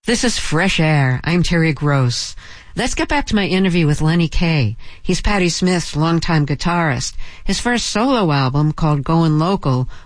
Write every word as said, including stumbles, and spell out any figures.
This is Fresh Air. I'm Terry Gross. Let's get back to my interview with Lenny Kaye. He's Patti Smith's longtime guitarist. His first solo album, called Goin' Local,